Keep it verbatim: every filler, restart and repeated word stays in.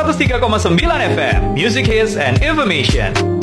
seratus tiga koma sembilan F M, Music Hits and Information.